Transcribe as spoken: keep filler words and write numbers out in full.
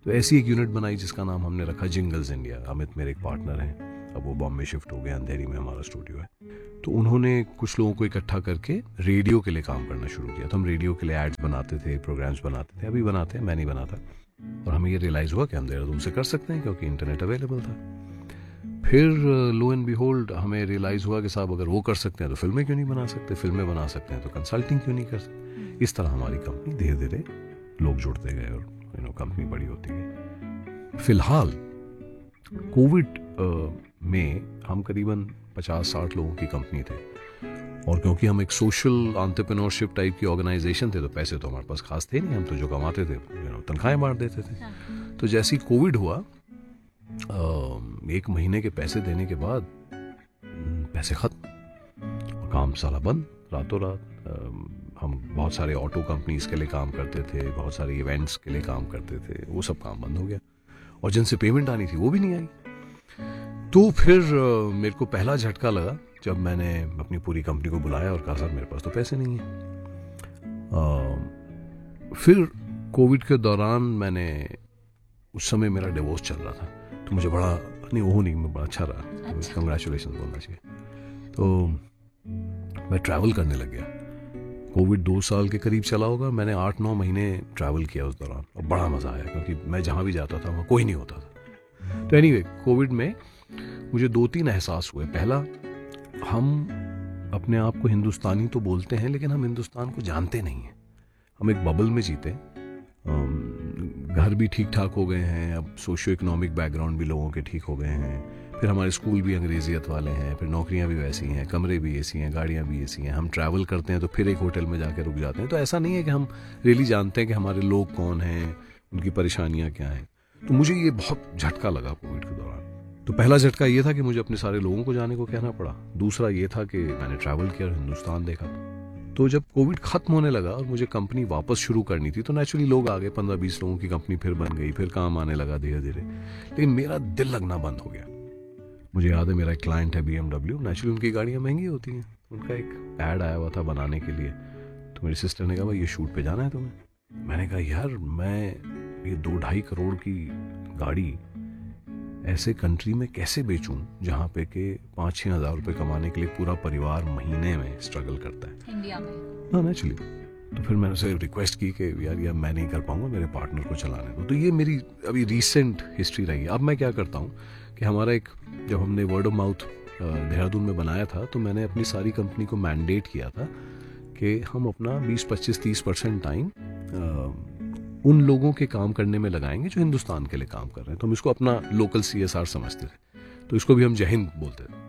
तो ऐसी एक यूनिट बनाई जिसका नाम हमने रखा जिंगल्स इंडिया। अमित मेरे एक पार्टनर हैं, अब वो बॉम्बे शिफ्ट हो गए, अंधेरी में हमारा स्टूडियो है। तो उन्होंने कुछ लोगों को इकट्ठा करके रेडियो के लिए काम करना शुरू किया। तो हम रेडियो के लिए एड्स बनाते थे, प्रोग्राम्स बनाते थे, अभी बनाते हैं, मैं नहीं बनाता। और हमें ये रियलाइज़ हुआ कि हम देहरादून से कर सकते हैं क्योंकि इंटरनेट अवेलेबल था। फिर लो एंड बिहोल्ड हमें रियलाइज़ हुआ कि साहब अगर वो कर सकते हैं तो फिल्में क्यों नहीं बना सकते, फिल्में बना सकते हैं तो कंसल्टिंग क्यों नहीं कर सकते। इस तरह हमारी कंपनी धीरे धीरे लोग जुड़ते गए और यू नो कंपनी बड़ी होती गई। फिलहाल कोविड में हम करीबन पचास साठ लोगों की कंपनी थे, और क्योंकि हम एक सोशल एंटरप्रेन्योरशिप टाइप की ऑर्गेनाइजेशन थे तो पैसे तो हमारे पास खास थे नहीं, हम तो जो कमाते थे यू नो तनख्वाहें बांट देते थे। तो जैसे ही कोविड हुआ, एक महीने के पैसे देने के बाद पैसे खत्म और काम साला बंद रातों रात। हम बहुत सारे ऑटो कंपनीज के लिए काम करते थे, बहुत सारे इवेंट्स के लिए काम करते थे, वो सब काम बंद हो गया और जिनसे पेमेंट आनी थी वो भी नहीं आई। तो फिर मेरे को पहला झटका लगा जब मैंने अपनी पूरी कंपनी को बुलाया और कहा सर मेरे पास तो पैसे नहीं है। आ, फिर कोविड के दौरान मैंने, उस समय मेरा डिवोर्स चल रहा था, तो मुझे बड़ा नहीं वो नहीं मैं बड़ा अच्छा रहा, अच्छा। कंग्रेचुलेशन बोलना चाहिए। तो मैं ट्रैवल करने लग गया। कोविड दो साल के करीब चला होगा, मैंने आठ नौ महीने ट्रैवल किया उस दौरान और बड़ा मज़ा आया क्योंकि मैं जहाँ भी जाता था वहाँ कोई नहीं होता था। तो एनीवे कोविड में मुझे दो तीन एहसास हुए। पहला, हम अपने आप को हिंदुस्तानी तो बोलते हैं लेकिन हम हिंदुस्तान को जानते नहीं हैं। हम एक बबल में जीते, घर भी ठीक ठाक हो गए हैं, अब सोशियो इकोनॉमिक बैकग्राउंड भी लोगों के ठीक हो गए हैं, फिर हमारे स्कूल भी अंग्रेजियत वाले हैं, फिर नौकरियां भी वैसी हैं, कमरे भी ऐसी हैं, गाड़ियां भी ऐसी हैं, हम ट्रैवल करते हैं तो फिर एक होटल में जाकर रुक जाते हैं। तो ऐसा नहीं है कि हम रियली जानते हैं कि हमारे लोग कौन हैं, उनकी परेशानियां क्या हैं। तो मुझे ये बहुत झटका लगा कोविड के दौरान। तो पहला झटका ये था कि मुझे अपने सारे लोगों को जाने को कहना पड़ा। दूसरा ये था कि मैंने ट्रैवल किया और हिंदुस्तान देखा। तो जब कोविड खत्म होने लगा और मुझे कंपनी वापस शुरू करनी थी तो नेचुरली लोग आ गए, पंद्रह बीस लोगों की कंपनी फिर बन गई, फिर काम आने लगा धीरे धीरे, लेकिन मेरा दिल लगना बंद हो गया। मुझे याद है मेरा एक क्लाइंट है बी एम डब्ल्यू, नेचुरली उनकी गाड़ियाँ महंगी होती हैं, उनका एक ऐड आया हुआ था बनाने के लिए। तो मेरी सिस्टर ने कहा भाई ये शूट पे जाना है तुम्हें। मैंने कहा यार मैं ये दो ढाई करोड़ की गाड़ी ऐसे कंट्री में कैसे बेचूं जहाँ पे के पाँच छः हजार रुपये कमाने के लिए पूरा परिवार महीने में स्ट्रगल करता है इंडिया में। हाँ नेचुरली। तो फिर मैंने उसे रिक्वेस्ट की कि यार ये मैं नहीं कर पाऊंगा, मेरे पार्टनर को चलाने दो। तो ये मेरी अभी रिसेंट हिस्ट्री रही है। अब मैं क्या करता हूँ कि हमारा एक, जब हमने वर्ड ऑफ माउथ देहरादून में बनाया था तो मैंने अपनी सारी कंपनी को मैंडेट किया था कि हम अपना बीस पच्चीस तीस परसेंट टाइम उन लोगों के काम करने में लगाएंगे जो हिंदुस्तान के लिए काम कर रहे हैं। तो हम इसको अपना लोकल सी एस आर समझते थे, तो इसको भी हम जय हिंद बोलते थे।